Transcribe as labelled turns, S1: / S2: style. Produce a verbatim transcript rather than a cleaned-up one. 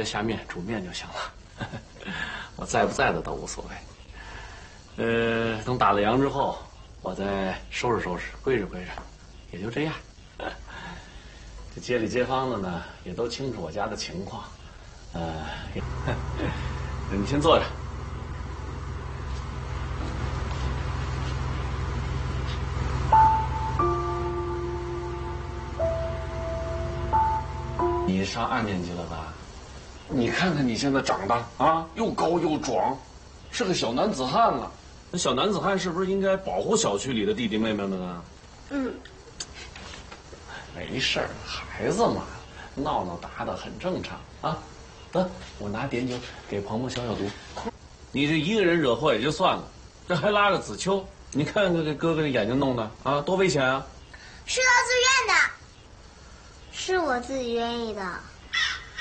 S1: 得下面煮面就行了。我在不在的都无所谓。呃，等打了烊之后，我再收拾收拾，归置归置，也就这样。这街里街坊的呢，也都清楚我家的情况。呃，你先坐着。你上二年级了吧？你看看你现在长得啊，又高又壮，是个小男子汉了。那小男子汉是不是应该保护小区里的弟弟妹妹们呢？嗯，没事儿，孩子嘛，闹闹打打很正常啊。得，我拿碘酒给鹏鹏消消毒。你这一个人惹祸也就算了，这还拉个子秋，你看看这哥哥这眼睛弄的啊，多危险啊！
S2: 是他自愿的，是我自己愿意的。